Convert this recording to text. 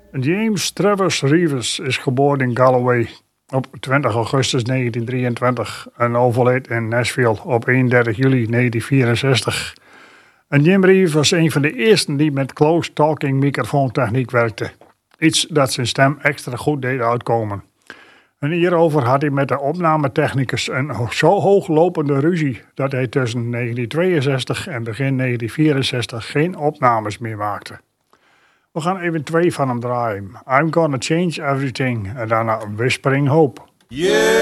James Travers Reeves is geboren in Galloway op 20 augustus 1923 en overleed in Nashville op 31 juli 1964. En Jim Reeves was een van de eersten die met close talking microfoontechniek werkte. Iets dat zijn stem extra goed deed uitkomen. En hierover had hij met de opnametechnicus een zo hooglopende ruzie dat hij tussen 1962 en begin 1964 geen opnames meer maakte. We gaan even 2 van hem draaien. I'm Gonna Change Everything en daarna Whispering Hope. Yeah.